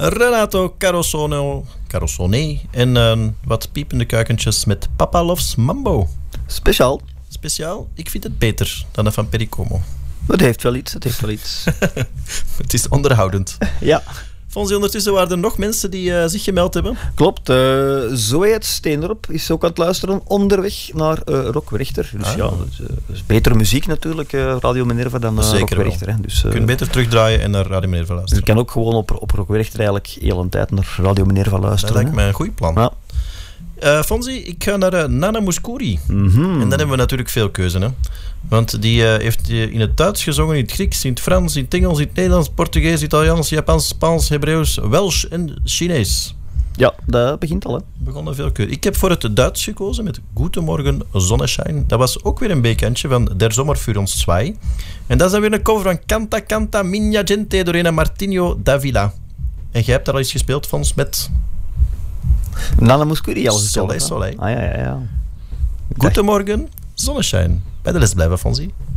Renato Carosone en wat piepende kuikentjes met Papa Loves Mambo. Speciaal. Speciaal? Ik vind het beter dan dat van Pericomo. Het heeft wel iets. Het is onderhoudend. Ja. Fonzie, ondertussen waren er nog mensen die zich gemeld hebben. Klopt. Zoe uit Steenderop is ook aan het luisteren onderweg naar Rock Werchter. Dus dat is betere muziek natuurlijk, Radio Minerva, dan Rock Werchter. Hè. Dus, je kunt beter terugdraaien en naar Radio Minerva luisteren. Dus ik kan ook gewoon op Rock Werchter eigenlijk heel een tijd naar Radio Minerva luisteren. Dat lijkt mij een goed plan. Ja. Fonzie, ik ga naar Nana Mouskouri. Mm-hmm. En dan hebben we natuurlijk veel keuze. Hè? Want die heeft in het Duits gezongen, in het Grieks, in het Frans, in het Engels, in het Nederlands, Portugees, Italiaans, Japans, Spaans, Hebreeuws, Welsh en Chinees. Ja, dat begint al. Hè. Begonnen veel keuze. Ik heb voor het Duits gekozen met Goedemorgen Sonnenschein. Dat was ook weer een bekendje van Der Sommer für uns zwei. En dat is dan weer een cover van Canta Canta Minha Gente door een Martinho Davila. En jij hebt daar al eens gespeeld, Fons, met... Nana Mouskouri al Soleil, Soleil. Ja. Goedemorgen Sonnenschein. Bij de les blijven, Fonzie.